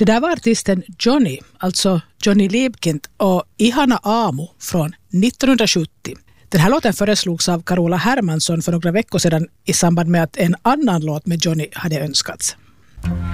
Det där var artisten Johnny, alltså Johnny Liebkind och Ihana Aamu från 1970. Den här låten föreslogs av Carola Hermansson för några veckor sedan i samband med att en annan låt med Johnny hade önskats.